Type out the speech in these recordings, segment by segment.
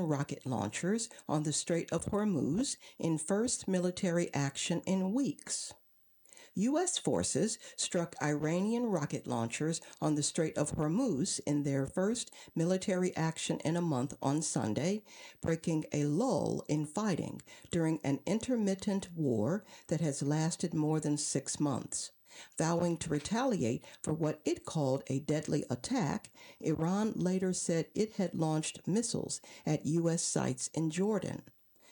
rocket launchers on the Strait of Hormuz in first military action in weeks. U.S. forces struck Iranian rocket launchers on the Strait of Hormuz in their first military action in a month on Sunday, breaking a lull in fighting during an intermittent war that has lasted more than 6 months. Vowing to retaliate for what it called a deadly attack, Iran later said it had launched missiles at U.S. sites in Jordan.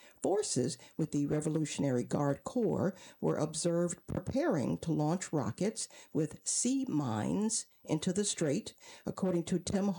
Forces with the Revolutionary Guard Corps were observed preparing to launch rockets with sea mines into the strait, according to Tim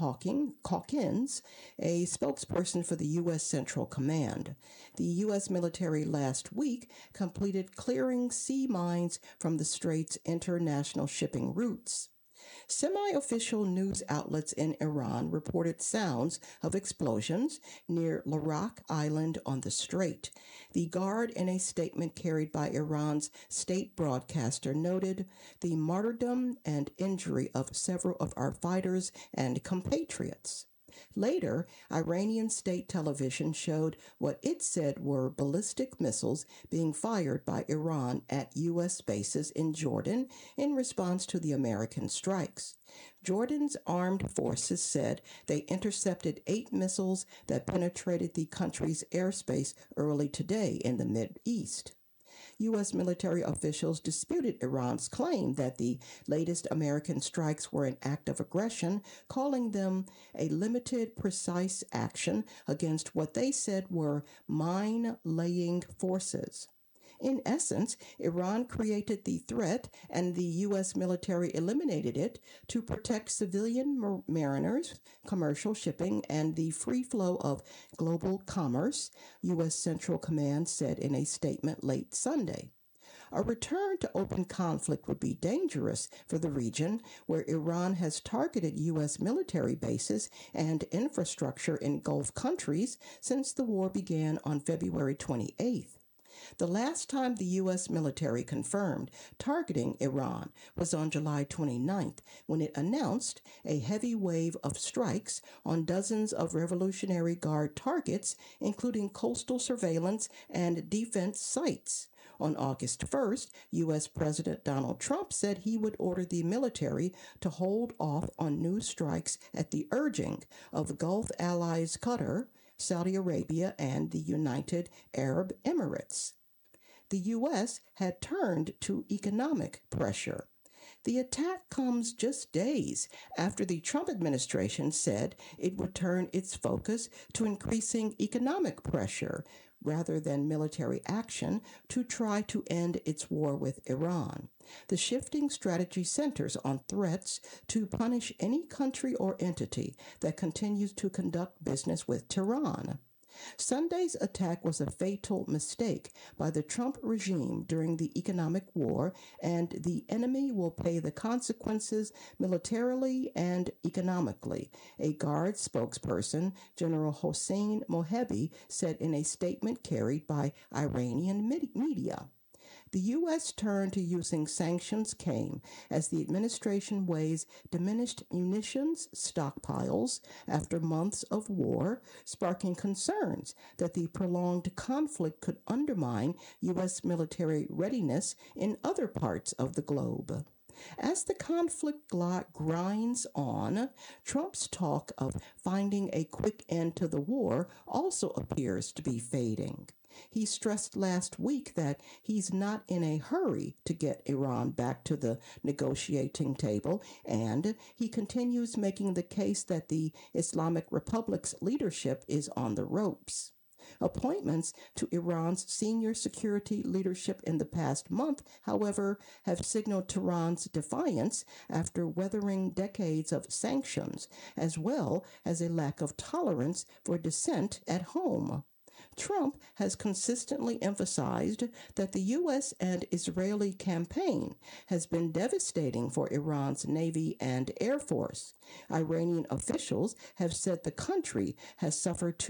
Hawkins, a spokesperson for the U.S. Central Command. The U.S. military last week completed clearing sea mines from the strait's international shipping routes. Semi-official news outlets in Iran reported sounds of explosions near Larak Island on the strait. The Guard, in a statement carried by Iran's state broadcaster, noted the martyrdom and injury of several of our fighters and compatriots. Later, Iranian state television showed what it said were ballistic missiles being fired by Iran at U.S. bases in Jordan in response to the American strikes. Jordan's armed forces said they intercepted 8 missiles that penetrated the country's airspace early today in the Mideast. U.S. military officials disputed Iran's claim that the latest American strikes were an act of aggression, calling them a limited, precise action against what they said were mine-laying forces. In essence, Iran created the threat and the U.S. military eliminated it to protect civilian mariners, commercial shipping, and the free flow of global commerce, U.S. Central Command said in a statement late Sunday. A return to open conflict would be dangerous for the region, where Iran has targeted U.S. military bases and infrastructure in Gulf countries since the war began on February 28th. The last time the U.S. military confirmed targeting Iran was on July 29th, when it announced a heavy wave of strikes on dozens of Revolutionary Guard targets, including coastal surveillance and defense sites. On August 1st, U.S. President Donald Trump said he would order the military to hold off on new strikes at the urging of Gulf allies Qatar, Saudi Arabia, and the United Arab Emirates. The U.S. had turned to economic pressure. The attack comes just days after the Trump administration said it would turn its focus to increasing economic pressure rather than military action to try to end its war with Iran. The shifting strategy centers on threats to punish any country or entity that continues to conduct business with Tehran. Sunday's attack was a fatal mistake by the Trump regime during the economic war, and the enemy will pay the consequences militarily and economically, a Guard spokesperson, General Hossein Mohebi, said in a statement carried by Iranian media. The U.S. turn to using sanctions came as the administration weighs diminished munitions stockpiles after months of war, sparking concerns that the prolonged conflict could undermine U.S. military readiness in other parts of the globe. As the conflict grinds on, Trump's talk of finding a quick end to the war also appears to be fading. He stressed last week that he's not in a hurry to get Iran back to the negotiating table, and he continues making the case that the Islamic Republic's leadership is on the ropes. Appointments to Iran's senior security leadership in the past month, however, have signaled Tehran's defiance after weathering decades of sanctions, as well as a lack of tolerance for dissent at home. Trump has consistently emphasized that the U.S. and Israeli campaign has been devastating for Iran's Navy and Air Force. Iranian officials have said the country has suffered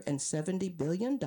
$270 billion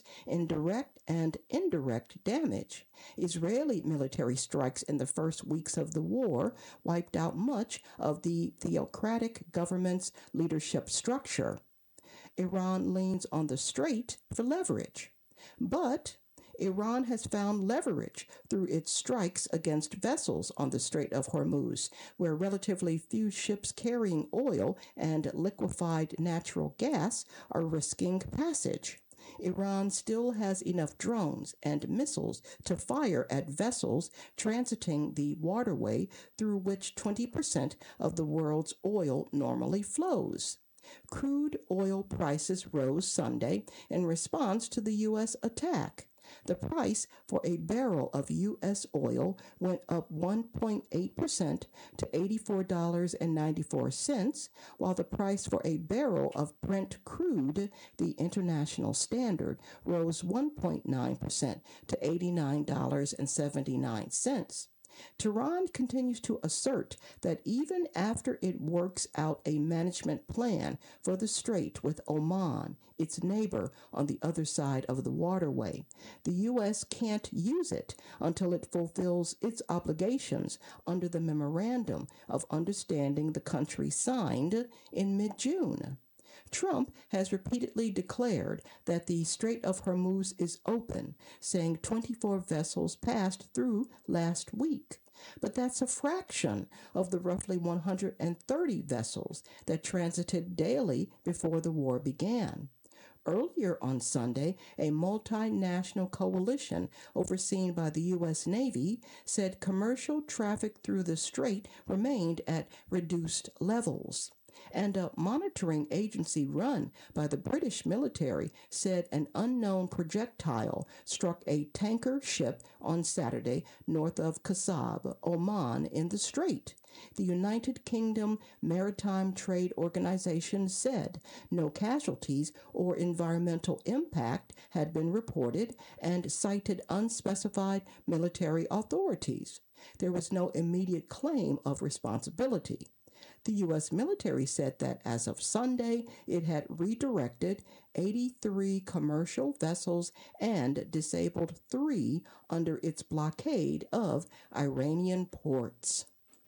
in direct and indirect damage. Israeli military strikes in the first weeks of the war wiped out much of the theocratic government's leadership structure. Iran leans on the strait for leverage. But Iran has found leverage through its strikes against vessels on the Strait of Hormuz, where relatively few ships carrying oil and liquefied natural gas are risking passage. Iran still has enough drones and missiles to fire at vessels transiting the waterway through which 20% of the world's oil normally flows. Crude oil prices rose Sunday in response to the U.S. attack. The price for a barrel of U.S. oil went up 1.8% to $84.94, while the price for a barrel of Brent crude, the international standard, rose 1.9% to $89.79. Tehran continues to assert that even after it works out a management plan for the strait with Oman, its neighbor on the other side of the waterway, the U.S. can't use it until it fulfills its obligations under the Memorandum of Understanding the country signed in mid June. Trump has repeatedly declared that the Strait of Hormuz is open, saying 24 vessels passed through last week. But that's a fraction of the roughly 130 vessels that transited daily before the war began. Earlier on Sunday, a multinational coalition overseen by the U.S. Navy said commercial traffic through the strait remained at reduced levels. And a monitoring agency run by the British military said an unknown projectile struck a tanker ship on Saturday north of Kasab, Oman, in the strait. The United Kingdom Maritime Trade Organization said no casualties or environmental impact had been reported and cited unspecified military authorities. There was no immediate claim of responsibility. The U.S. military said that as of Sunday, it had redirected 83 commercial vessels and disabled 3 under its blockade of Iranian ports.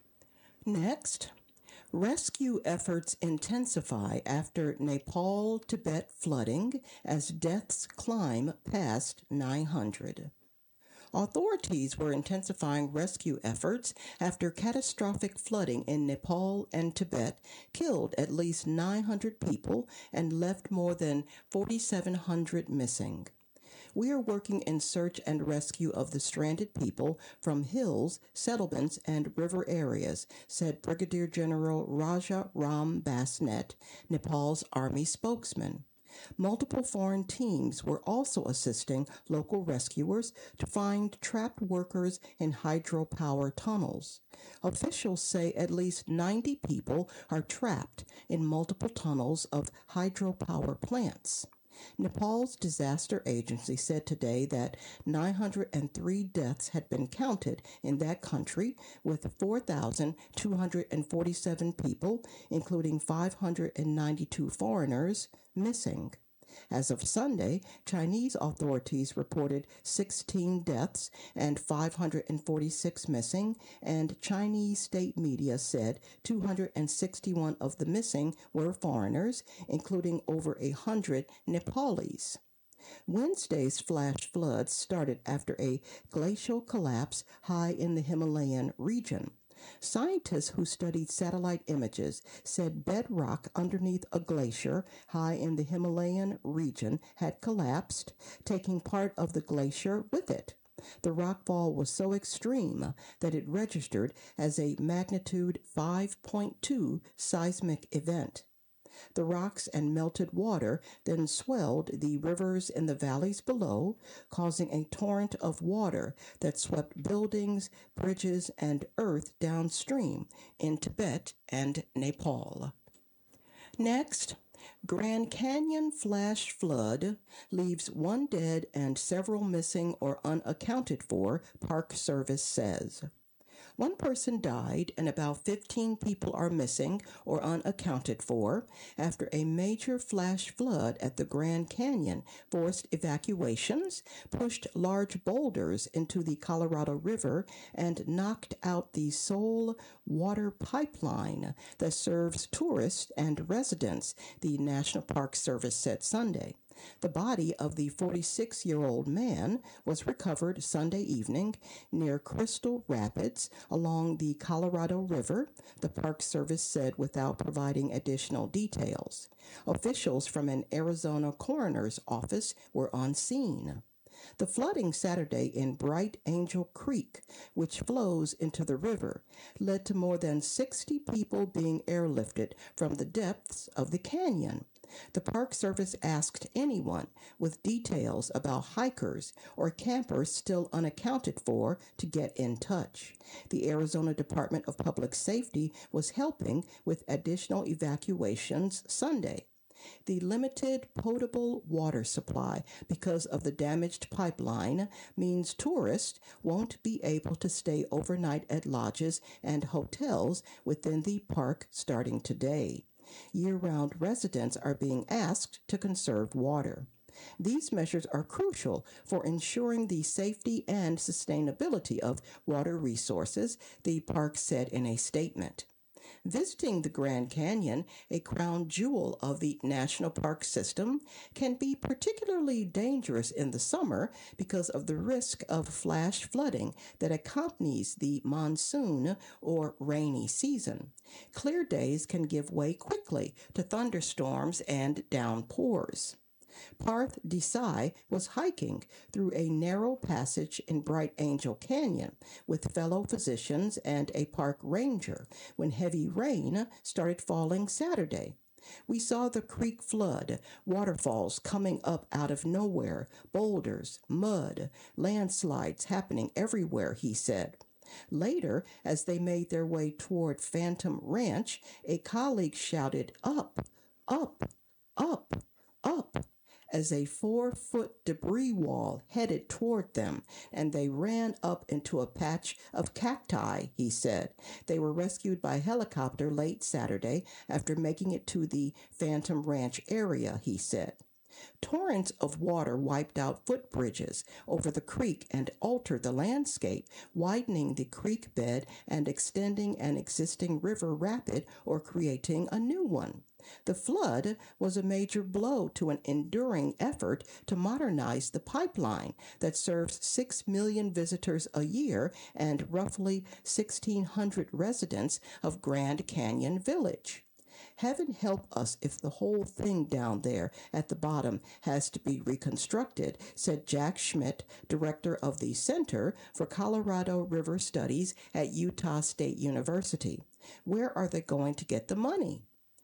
Next, rescue efforts intensify after Nepal Tibet flooding as deaths climb past 900. Authorities were intensifying rescue efforts after catastrophic flooding in Nepal and Tibet killed at least 900 people and left more than 4,700 missing. We are working in search and rescue of the stranded people from hills, settlements, and river areas, said Brigadier General Raja Ram Basnet, Nepal's army spokesman. Multiple foreign teams were also assisting local rescuers to find trapped workers in hydropower tunnels. Officials say at least 90 people are trapped in multiple tunnels of hydropower plants. Nepal's disaster agency said today that 903 deaths had been counted in that country, with 4,247 people, including 592 foreigners, missing. As of Sunday, Chinese authorities reported 16 deaths and 546 missing, and Chinese state media said 261 of the missing were foreigners, including over 100 Nepalis. Wednesday's flash floods started after a glacial collapse high in the Himalayan region. Scientists who studied satellite images said bedrock underneath a glacier high in the Himalayan region had collapsed, taking part of the glacier with it. The rockfall was so extreme that it registered as a magnitude 5.2 seismic event. The rocks and melted water then swelled the rivers in the valleys below, causing a torrent of water that swept buildings, bridges, and earth downstream in Tibet and Nepal. Next, Grand Canyon flash flood leaves 1 dead and several missing or unaccounted for, Park Service says. One person died and about 15 people are missing or unaccounted for after a major flash flood at the Grand Canyon forced evacuations, pushed large boulders into the Colorado River, and knocked out the sole water pipeline that serves tourists and residents, the National Park Service said Sunday. The body of the 46-year-old man was recovered Sunday evening near Crystal Rapids along the Colorado River, the Park Service said without providing additional details. Officials from an Arizona coroner's office were on scene. The flooding Saturday in Bright Angel Creek, which flows into the river, led to more than 60 people being airlifted from the depths of the canyon. The Park Service asked anyone with details about hikers or campers still unaccounted for to get in touch. The Arizona Department of Public Safety was helping with additional evacuations Sunday. The limited potable water supply because of the damaged pipeline means tourists won't be able to stay overnight at lodges and hotels within the park starting today. Year-round residents are being asked to conserve water. These measures are crucial for ensuring the safety and sustainability of water resources, the park said in a statement. Visiting the Grand Canyon, a crown jewel of the national park system, can be particularly dangerous in the summer because of the risk of flash flooding that accompanies the monsoon or rainy season. Clear days can give way quickly to thunderstorms and downpours. Parth Desai was hiking through a narrow passage in Bright Angel Canyon with fellow physicians and a park ranger when heavy rain started falling Saturday. We saw the creek flood, waterfalls coming up out of nowhere, boulders, mud, landslides happening everywhere, he said. Later, as they made their way toward Phantom Ranch, a colleague shouted, "Up, up, up, up," as a 4-foot debris wall headed toward them, and they ran up into a patch of cacti, he said. They were rescued by helicopter late Saturday after making it to the Phantom Ranch area, he said. Torrents of water wiped out footbridges over the creek and altered the landscape, widening the creek bed and extending an existing river rapid or creating a new one. The flood was a major blow to an enduring effort to modernize the pipeline that serves 6 million visitors a year and roughly 1,600 residents of Grand Canyon Village. Heaven help us if the whole thing down there at the bottom has to be reconstructed, said Jack Schmidt, director of the Center for Colorado River Studies at Utah State University. Where are they going to get the money?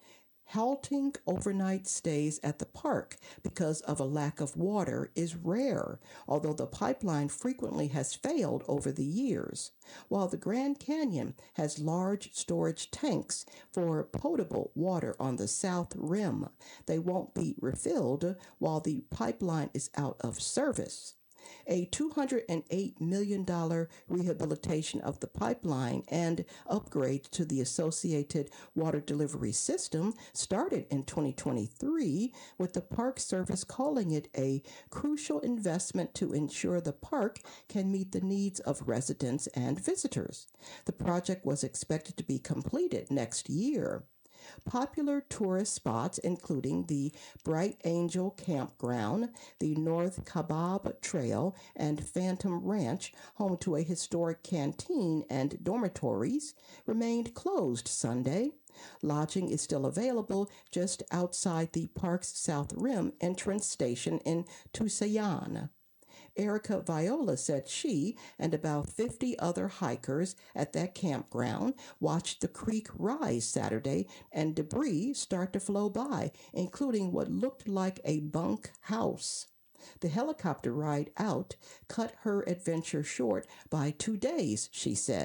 Halting overnight stays at the park because of a lack of water is rare, although the pipeline frequently has failed over the years. While the Grand Canyon has large storage tanks for potable water on the south rim, they won't be refilled while the pipeline is out of service. A $208 million rehabilitation of the pipeline and upgrade to the associated water delivery system started in 2023, with the Park Service calling it a crucial investment to ensure the park can meet the needs of residents and visitors. The project was expected to be completed next year. Popular tourist spots, including the Bright Angel Campground, the North Kaibab Trail, and Phantom Ranch, home to a historic canteen and dormitories, remained closed Sunday. Lodging is still available just outside the park's South Rim entrance station in Tusayan. Erica Viola said she and about 50 other hikers at that campground watched the creek rise Saturday and debris start to flow by, including what looked like a bunk house. The helicopter ride out cut her adventure short by 2 days, she said.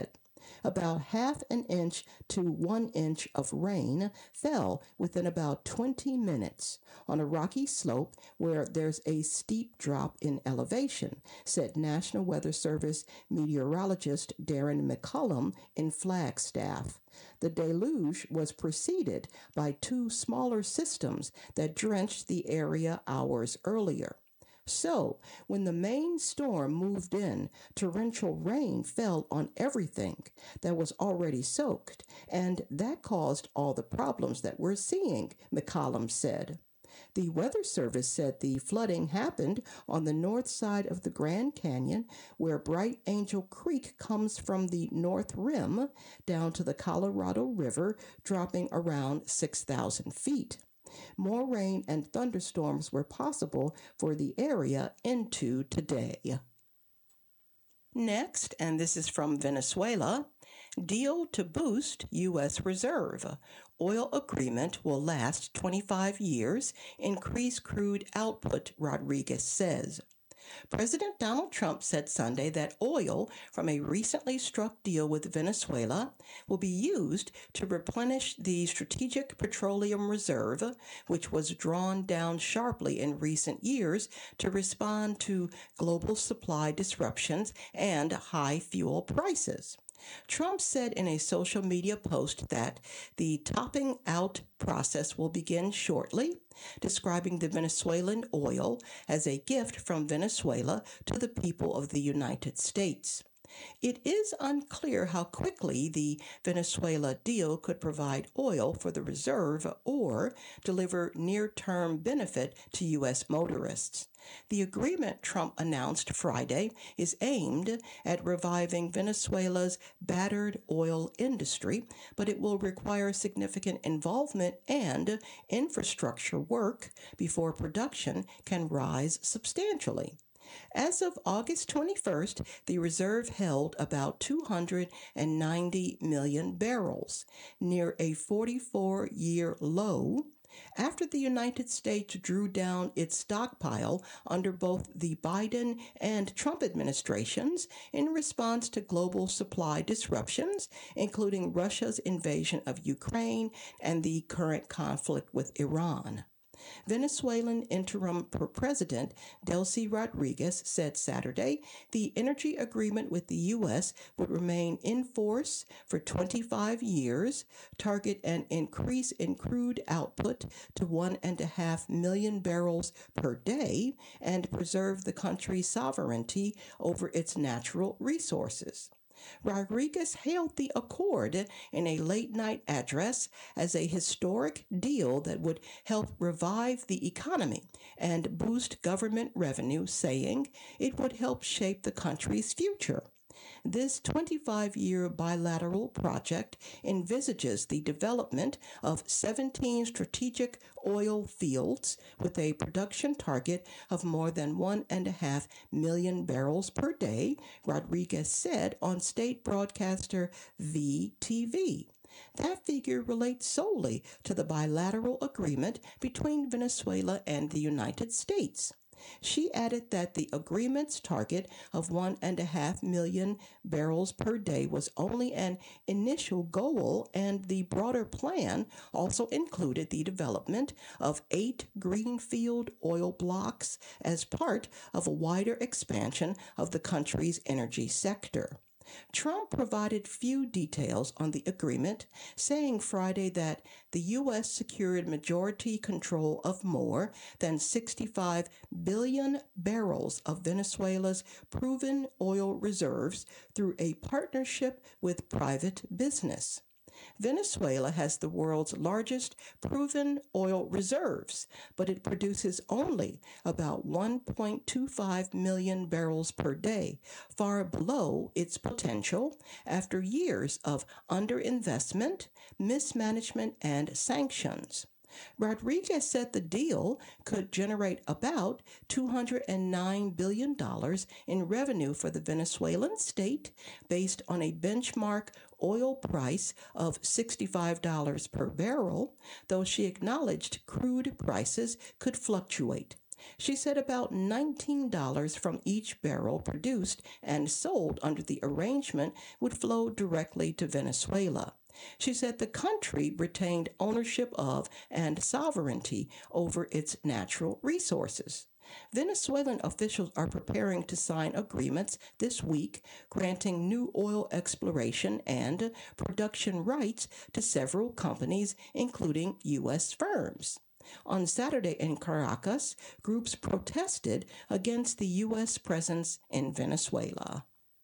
About half an inch to 1 inch of rain fell within about 20 minutes on a rocky slope where there's a steep drop in elevation, said National Weather Service meteorologist Darren McCullum in Flagstaff. The deluge was preceded by two smaller systems that drenched the area hours earlier. So, when the main storm moved in, torrential rain fell on everything that was already soaked, and that caused all the problems that we're seeing, McCollum said. The Weather Service said the flooding happened on the north side of the Grand Canyon, where Bright Angel Creek comes from the North Rim down to the Colorado River, dropping around 6,000 feet. More rain and thunderstorms were possible for the area into today. Next, and this is from Venezuela, deal to boost U.S. reserve. Oil agreement will last 25 years, increase crude output, Rodriguez says. President Donald Trump said Sunday that oil from a recently struck deal with Venezuela will be used to replenish the Strategic Petroleum Reserve, which was drawn down sharply in recent years to respond to global supply disruptions and high fuel prices. Trump said in a social media post that the topping out process will begin shortly, describing the Venezuelan oil as a gift from Venezuela to the people of the United States. It is unclear how quickly the Venezuela deal could provide oil for the reserve or deliver near-term benefit to U.S. motorists. The agreement Trump announced Friday is aimed at reviving Venezuela's battered oil industry, but it will require significant involvement and infrastructure work before production can rise substantially. As of August 21st, the reserve held about 290 million barrels, near a 44-year low, after the United States drew down its stockpile under both the Biden and Trump administrations in response to global supply disruptions, including Russia's invasion of Ukraine and the current conflict with Iran. Venezuelan interim president Delcy Rodriguez said Saturday the energy agreement with the U.S. would remain in force for 25 years, target an increase in crude output to 1.5 million barrels per day, and preserve the country's sovereignty over its natural resources. Rodriguez hailed the accord in a late night address as a historic deal that would help revive the economy and boost government revenue, saying it would help shape the country's future. This 25-year bilateral project envisages the development of 17 strategic oil fields with a production target of more than 1.5 million barrels per day, Rodriguez said on state broadcaster VTV. That figure relates solely to the bilateral agreement between Venezuela and the United States. She added that the agreement's target of 1.5 million barrels per day was only an initial goal, and the broader plan also included the development of 8 greenfield oil blocks as part of a wider expansion of the country's energy sector. Trump provided few details on the agreement, saying Friday that the U.S. secured majority control of more than 65 billion barrels of Venezuela's proven oil reserves through a partnership with private business. Venezuela has the world's largest proven oil reserves, but it produces only about 1.25 million barrels per day, far below its potential after years of underinvestment, mismanagement, and sanctions. Rodriguez said the deal could generate about $209 billion in revenue for the Venezuelan state based on a benchmark oil price of $65 per barrel, though she acknowledged crude prices could fluctuate. She said about $19 from each barrel produced and sold under the arrangement would flow directly to Venezuela. She said the country retained ownership of and sovereignty over its natural resources. Venezuelan officials are preparing to sign agreements this week granting new oil exploration and production rights to several companies, including U.S. firms. On Saturday in Caracas, groups protested against the U.S. presence in Venezuela.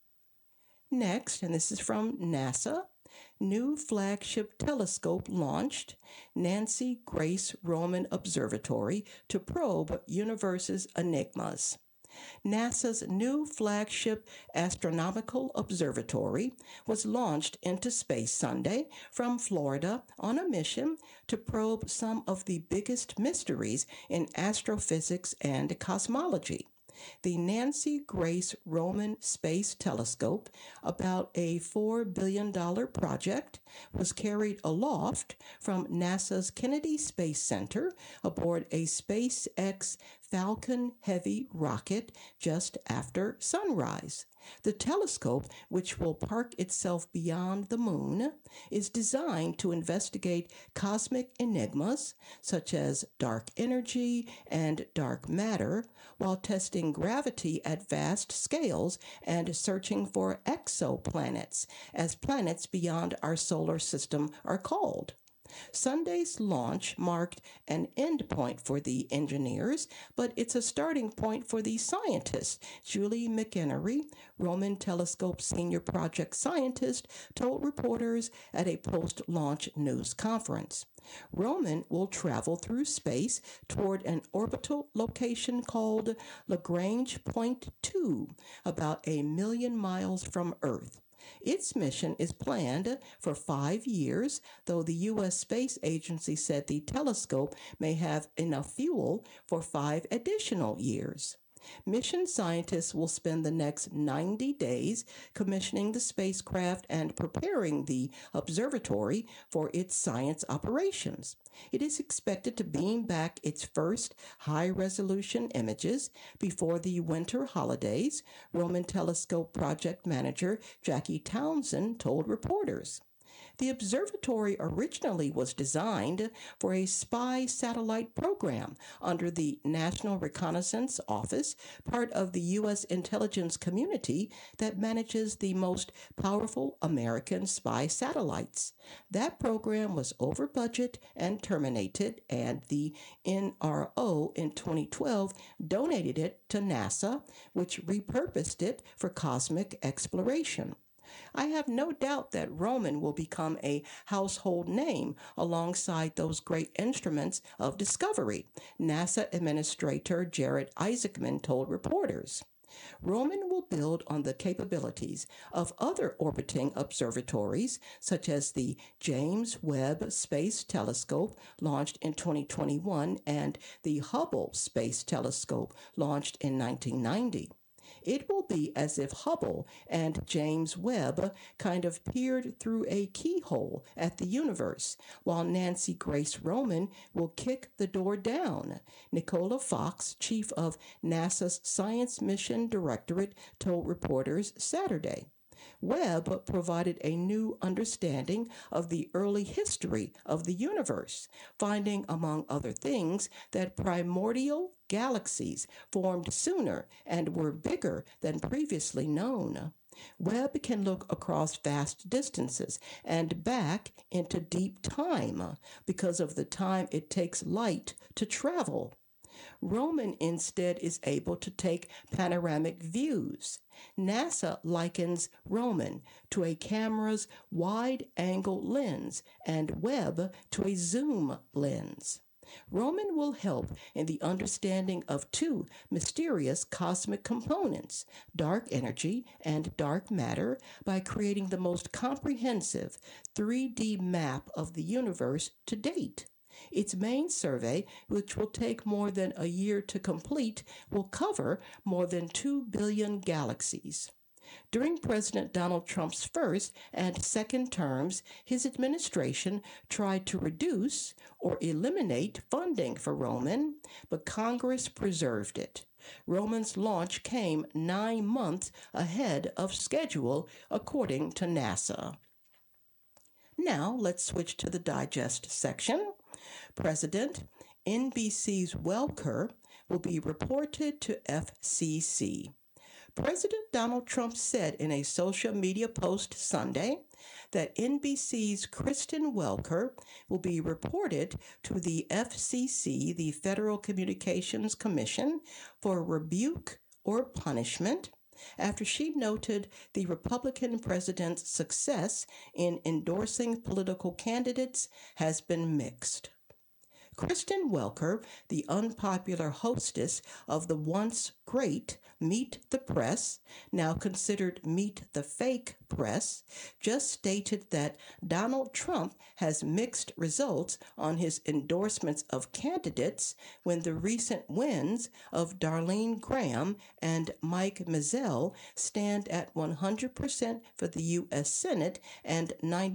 Next, and this is from NASA, new flagship telescope launched, Nancy Grace Roman Observatory to probe universe's enigmas. NASA's new flagship astronomical observatory was launched into space Sunday from Florida on a mission to probe some of the biggest mysteries in astrophysics and cosmology. The Nancy Grace Roman Space Telescope, about a $4 billion project, was carried aloft from NASA's Kennedy Space Center aboard a SpaceX Falcon Heavy rocket just after sunrise. The telescope, which will park itself beyond the moon, is designed to investigate cosmic enigmas such as dark energy and dark matter while testing gravity at vast scales and searching for exoplanets, as planets beyond our solar system are called. Sunday's launch marked an endpoint for the engineers, but it's a starting point for the scientists. Julie McEnery, Roman Telescope Senior Project Scientist, told reporters at a post launch news conference. Roman will travel through space toward an orbital location called Lagrange Point 2, about a million miles from Earth. Its mission is planned for 5 years, though the U.S. Space Agency said the telescope may have enough fuel for 5 additional years. Mission scientists will spend the next 90 days commissioning the spacecraft and preparing the observatory for its science operations. It is expected to beam back its first high resolution images before the winter holidays, Roman Telescope project manager Jackie Townsend told reporters. The observatory originally was designed for a spy satellite program under the National Reconnaissance Office, part of the U.S. intelligence community that manages the most powerful American spy satellites. That program was over budget and terminated, and the NRO in 2012 donated it to NASA, which repurposed it for cosmic exploration. I have no doubt that Roman will become a household name alongside those great instruments of discovery, NASA Administrator Jared Isaacman told reporters. Roman will build on the capabilities of other orbiting observatories, such as the James Webb Space Telescope, launched in 2021, and the Hubble Space Telescope, launched in 1990. It will be as if Hubble and James Webb kind of peered through a keyhole at the universe, while Nancy Grace Roman will kick the door down. Nicola Fox, chief of NASA's Science Mission Directorate, told reporters Saturday. Webb provided a new understanding of the early history of the universe, finding, among other things, that primordial galaxies formed sooner and were bigger than previously known. Webb can look across vast distances and back into deep time because of the time it takes light to travel. Roman instead is able to take panoramic views. NASA likens Roman to a camera's wide angle lens and Webb to a zoom lens. Roman will help in the understanding of two mysterious cosmic components, dark energy and dark matter, by creating the most comprehensive 3D map of the universe to date. Its main survey, which will take more than a year to complete, will cover more than 2 billion galaxies. During President Donald Trump's first and second terms, his administration tried to reduce or eliminate funding for Roman, but Congress preserved it. Roman's launch came 9 months ahead of schedule, according to NASA. Now, let's switch to the digest section. President, NBC's Welker will be reported to FCC. President Donald Trump said in a social media post Sunday that NBC's Kristen Welker will be reported to the FCC, the Federal Communications Commission, for rebuke or punishment after she noted the Republican president's success in endorsing political candidates has been mixed. Kristen Welker, the unpopular hostess of the once great Meet the Press, now considered Meet the Fake Press, just stated that Donald Trump has mixed results on his endorsements of candidates when the recent wins of Darlene Graham and Mike Mazzell stand at 100% for the U.S. Senate and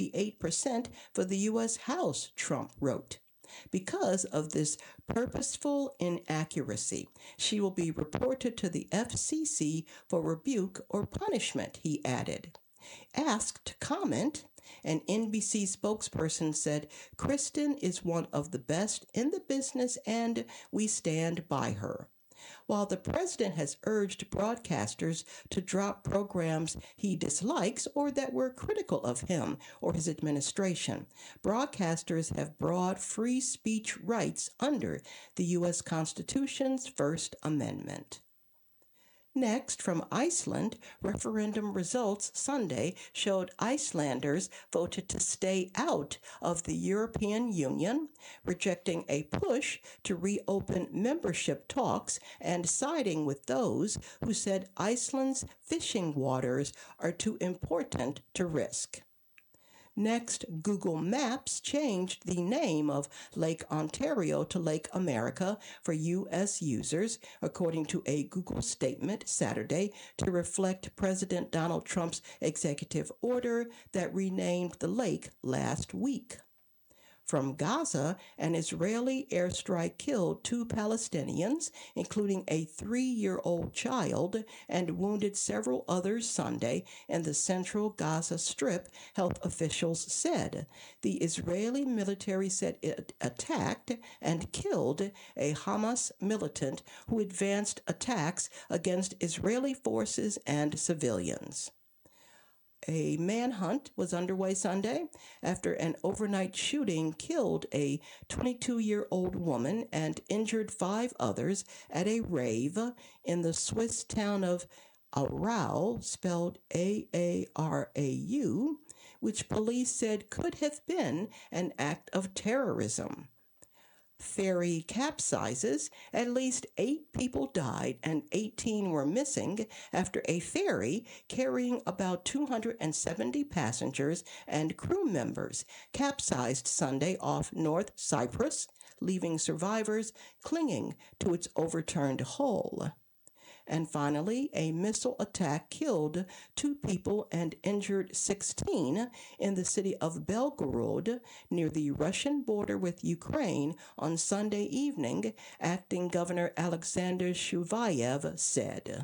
98% for the U.S. House, Trump wrote. Because of this purposeful inaccuracy, she will be reported to the FCC for rebuke or punishment, he added. Asked to comment, an NBC spokesperson said, Kristen is one of the best in the business and we stand by her. While the president has urged broadcasters to drop programs he dislikes or that were critical of him or his administration, broadcasters have broad free speech rights under the U.S. Constitution's First Amendment. Next, from Iceland, referendum results Sunday showed Icelanders voted to stay out of the European Union, rejecting a push to reopen membership talks and siding with those who said Iceland's fishing waters are too important to risk. Next, Google Maps changed the name of Lake Ontario to Lake America for U.S. users, according to a Google statement Saturday, to reflect President Donald Trump's executive order that renamed the lake last week. From Gaza, an Israeli airstrike killed 2 Palestinians, including a 3-year-old child, and wounded several others Sunday in the central Gaza Strip, health officials said. The Israeli military said it attacked and killed a Hamas militant who advanced attacks against Israeli forces and civilians. A manhunt was underway Sunday after an overnight shooting killed a 22-year-old woman and injured 5 others at a rave in the Swiss town of Aarau, spelled Aarau, which police said could have been an act of terrorism. Ferry capsizes, at least 8 people died and 18 were missing after a ferry carrying about 270 passengers and crew members capsized Sunday off North Cyprus, leaving survivors clinging to its overturned hull. And finally, a missile attack killed 2 people and injured 16 in the city of Belgorod near the Russian border with Ukraine on Sunday evening, acting Governor Alexander Shuvayev said.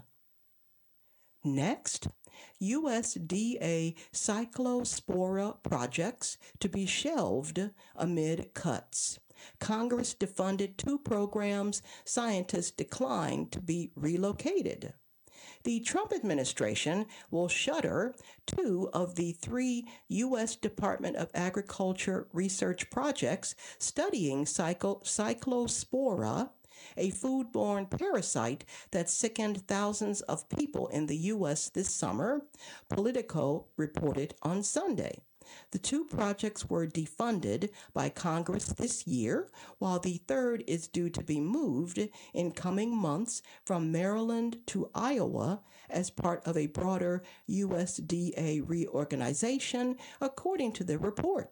Next, USDA cyclospora projects to be shelved amid cuts. Congress defunded 2 programs scientists declined to be relocated. The Trump administration will shutter 2 of the 3 U.S. Department of Agriculture research projects studying cyclospora, a foodborne parasite that sickened thousands of people in the U.S. this summer, Politico reported on Sunday. The 2 projects were defunded by Congress this year, while the third is due to be moved in coming months from Maryland to Iowa as part of a broader USDA reorganization, according to the report.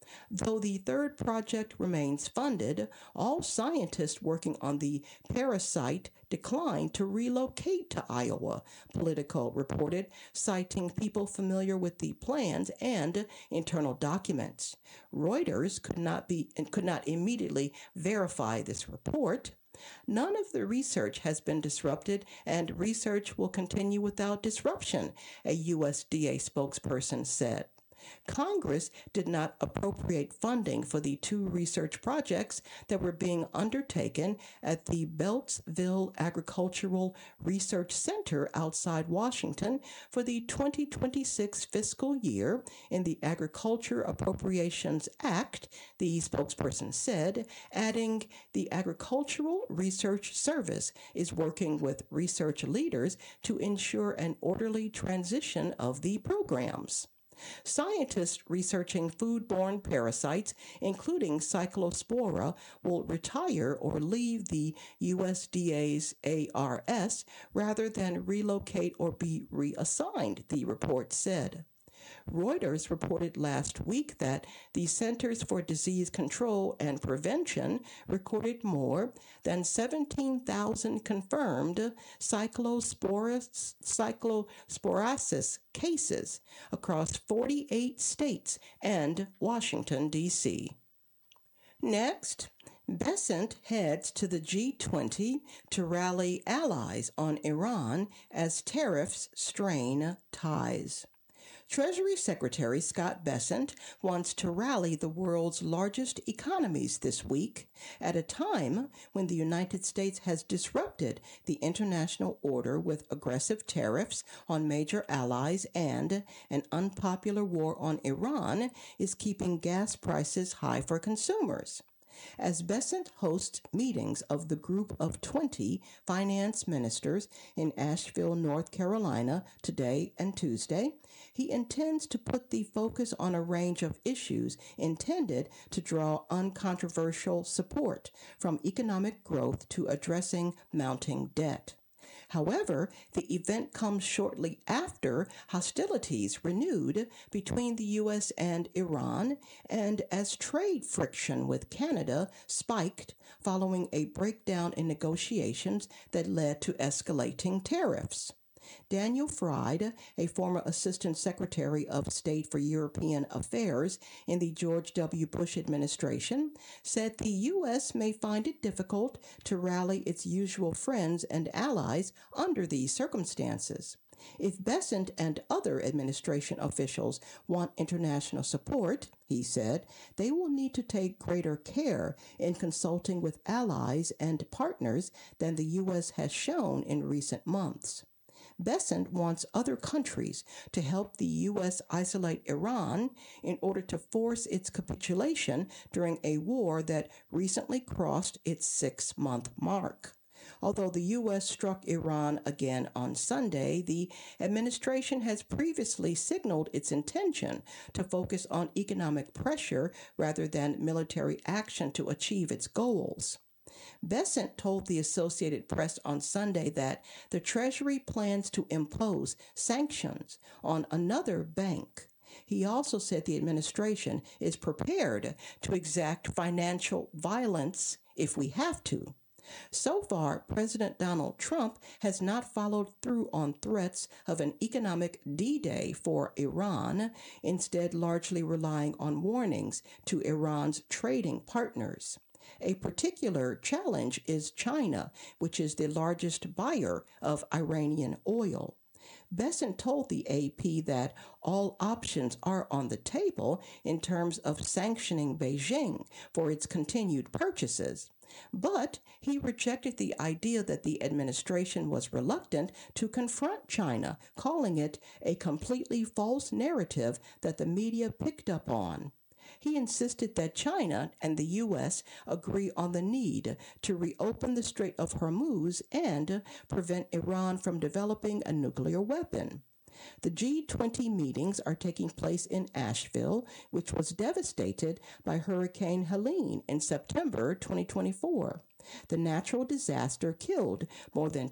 Though the third project remains funded, all scientists working on the parasite declined to relocate to Iowa, Politico reported, citing people familiar with the plans and internal documents. Reuters could not immediately verify this report. None of the research has been disrupted, and research will continue without disruption, a USDA spokesperson said. Congress did not appropriate funding for the two research projects that were being undertaken at the Beltsville Agricultural Research Center outside Washington for the 2026 fiscal year in the Agriculture Appropriations Act, the spokesperson said, adding the Agricultural Research Service is working with research leaders to ensure an orderly transition of the programs. Scientists researching foodborne parasites, including Cyclospora, will retire or leave the USDA's ARS rather than relocate or be reassigned, the report said. Reuters reported last week that the Centers for Disease Control and Prevention recorded more than 17,000 confirmed cyclosporasis cases across 48 states and Washington, D.C. Next, Bessent heads to the G20 to rally allies on Iran as tariffs strain ties. Treasury Secretary Scott Bessent wants to rally the world's largest economies this week at a time when the United States has disrupted the international order with aggressive tariffs on major allies and an unpopular war on Iran is keeping gas prices high for consumers. As Bessent hosts meetings of the Group of 20 finance ministers in Asheville, North Carolina, today and Tuesday, he intends to put the focus on a range of issues intended to draw uncontroversial support, from economic growth to addressing mounting debt. However, the event comes shortly after hostilities renewed between the U.S. and Iran, and as trade friction with Canada spiked following a breakdown in negotiations that led to escalating tariffs. Daniel Fried, a former Assistant Secretary of State for European Affairs in the George W. Bush administration, said the U.S. may find it difficult to rally its usual friends and allies under these circumstances. If Bessent and other administration officials want international support, he said, they will need to take greater care in consulting with allies and partners than the U.S. has shown in recent months. Bessent wants other countries to help the U.S. isolate Iran in order to force its capitulation during a war that recently crossed its 6-month mark. Although the U.S. struck Iran again on Sunday, the administration has previously signaled its intention to focus on economic pressure rather than military action to achieve its goals. Bessent told the Associated Press on Sunday that the Treasury plans to impose sanctions on another bank. He also said the administration is prepared to exact financial violence if we have to. So far, President Donald Trump has not followed through on threats of an economic D-Day for Iran, instead largely relying on warnings to Iran's trading partners. A particular challenge is China, which is the largest buyer of Iranian oil. Bessent told the AP that all options are on the table in terms of sanctioning Beijing for its continued purchases. But he rejected the idea that the administration was reluctant to confront China, calling it a completely false narrative that the media picked up on. He insisted that China and the U.S. agree on the need to reopen the Strait of Hormuz and prevent Iran from developing a nuclear weapon. The G20 meetings are taking place in Asheville, which was devastated by Hurricane Helene in September 2024. The natural disaster killed more than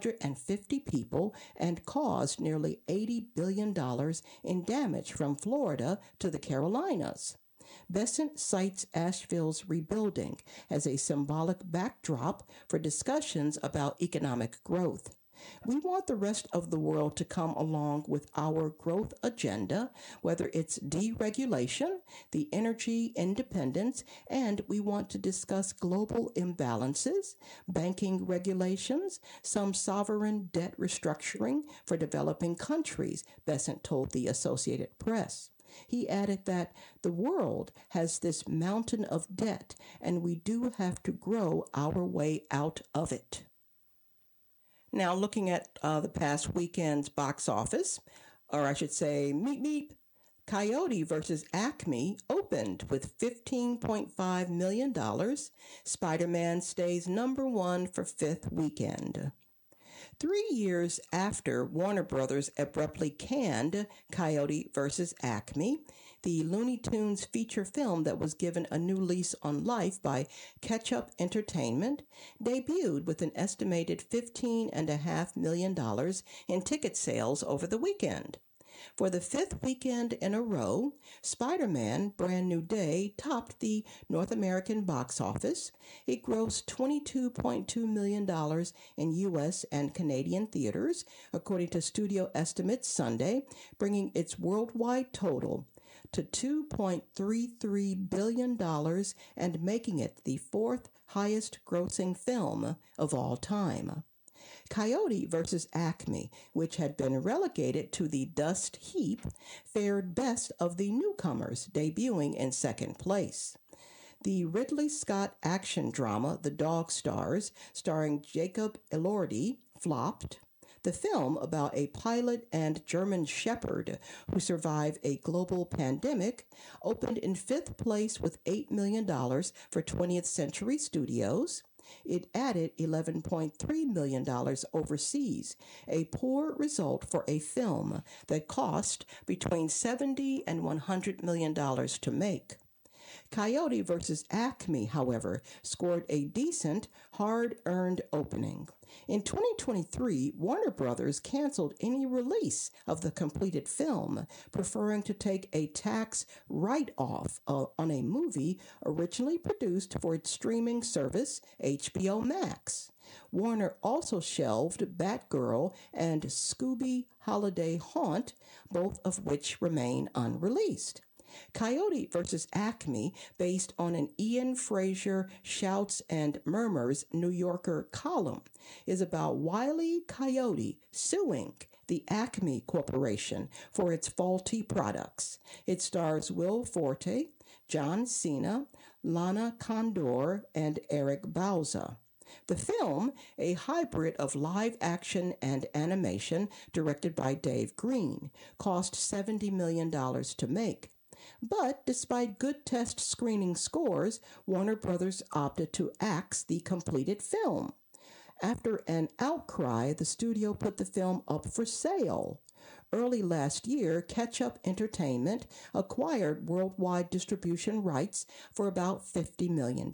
250 people and caused nearly $80 billion in damage from Florida to the Carolinas. Besant cites Asheville's rebuilding as a symbolic backdrop for discussions about economic growth. We want the rest of the world to come along with our growth agenda, whether it's deregulation, the energy independence, and we want to discuss global imbalances, banking regulations, some sovereign debt restructuring for developing countries, Besant told the Associated Press. He added that the world has this mountain of debt, and we do have to grow our way out of it. Now, looking at the past weekend's box office, or I should say, meep meep, Coyote versus Acme opened with $15.5 million. Spider Man stays number one for fifth weekend. 3 years after Warner Brothers abruptly canned Coyote vs. Acme, the Looney Tunes feature film that was given a new lease on life by Ketchup Entertainment debuted with an estimated $15.5 million in ticket sales over the weekend. For the fifth weekend in a row, Spider-Man Brand New Day topped the North American box office. It grossed $22.2 million in U.S. and Canadian theaters, according to studio estimates Sunday, bringing its worldwide total to $2.33 billion and making it the fourth highest grossing film of all time. Coyote vs. Acme, which had been relegated to the dust heap, fared best of the newcomers, debuting in second place. The Ridley Scott action drama The Dog Stars, starring Jacob Elordi, flopped. The film about a pilot and German shepherd who survive a global pandemic opened in fifth place with $8 million for 20th Century Studios. It added $11.3 million overseas, a poor result for a film that cost between $70 and $100 million to make. Coyote vs. Acme, however, scored a decent, hard-earned opening. In 2023, Warner Brothers canceled any release of the completed film, preferring to take a tax write-off on a movie originally produced for its streaming service, HBO Max. Warner also shelved Batgirl and Scooby Holiday Haunt, both of which remain unreleased. Coyote vs. Acme, based on an Ian Fraser Shouts and Murmurs New Yorker column, is about Wile E. Coyote suing the Acme Corporation for its faulty products. It stars Will Forte, John Cena, Lana Condor, and Eric Bauza. The film, a hybrid of live action and animation directed by Dave Green, cost $70 million to make. But despite good test screening scores, Warner Brothers opted to axe the completed film. After an outcry, the studio put the film up for sale. Early last year, Ketchup Entertainment acquired worldwide distribution rights for about $50 million.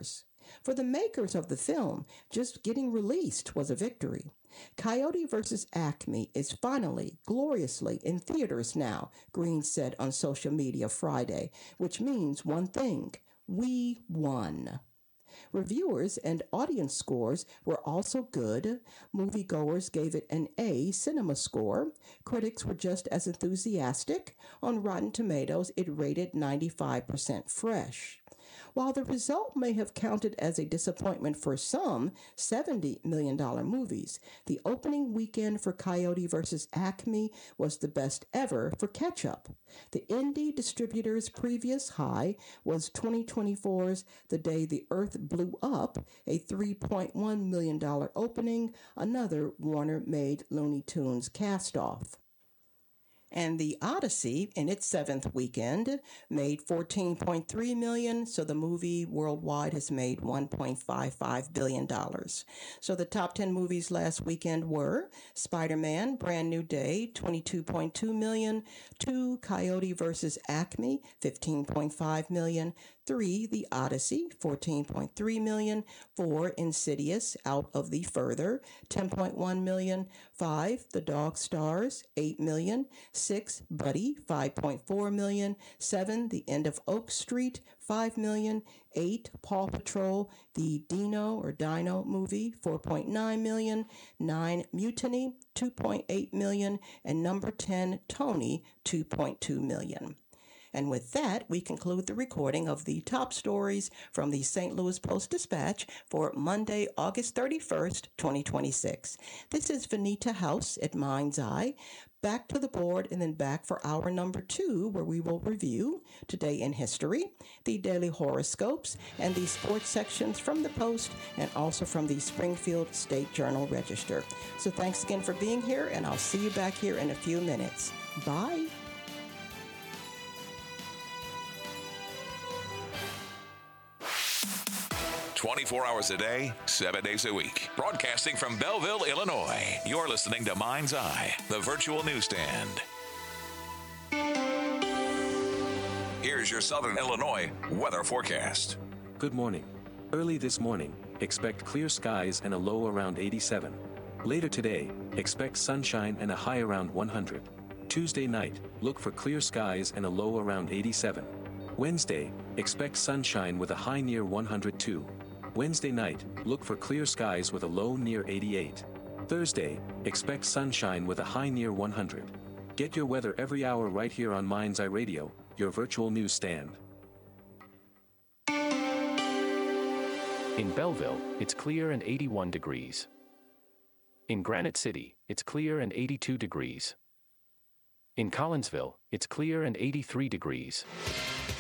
For the makers of the film, just getting released was a victory. Coyote vs. Acme is finally, gloriously in theaters now, Green said on social media Friday, which means one thing: we won. Reviewers and audience scores were also good. Moviegoers gave it an A cinema score. Critics were just as enthusiastic. On Rotten Tomatoes, it rated 95% fresh. While the result may have counted as a disappointment for some $70 million movies, the opening weekend for Coyote vs. Acme was the best ever for Ketchup. The indie distributor's previous high was 2024's The Day the Earth Blew Up, a $3.1 million opening, another Warner-made Looney Tunes cast-off. And The Odyssey, in its seventh weekend, made $14.3 million, so the movie worldwide has made $1.55 billion. So the top 10 movies last weekend were Spider-Man, Brand New Day, $22.2 million, 2, Coyote vs. Acme, $15.5 million, 3, The Odyssey, $14.3 million, 4, Insidious, Out of the Further, $10.1 million, 5, The Dog Stars, $8 million, 6, Buddy, $5.4 million. 7, The End of Oak Street, $5 million. 8, Paw Patrol, the Dino movie, $4.9 million. 9, Mutiny, $2.8 million. And number 10, Tony, $2.2 million. And with that, we conclude the recording of the top stories from the St. Louis Post-Dispatch for Monday, August 31st, 2026. This is Vanita House at Mind's Eye. Back to the board and then back for hour number 2, where we will review Today in History, the daily horoscopes, and the sports sections from the Post and also from the Springfield State Journal Register. So thanks again for being here, and I'll see you back here in a few minutes. Bye. 24 hours a day, 7 days a week. Broadcasting from Belleville, Illinois. You're listening to Mind's Eye, the virtual newsstand. Here's your Southern Illinois weather forecast. Good morning. Early this morning, expect clear skies and a low around 87. Later today, expect sunshine and a high around 100. Tuesday night, look for clear skies and a low around 87. Wednesday, expect sunshine with a high near 102. Wednesday night, look for clear skies with a low near 88. Thursday, expect sunshine with a high near 100. Get your weather every hour right here on Mind's Eye Radio, your virtual newsstand. In Belleville, it's clear and 81 degrees. In Granite City, it's clear and 82 degrees. In Collinsville, it's clear and 83 degrees.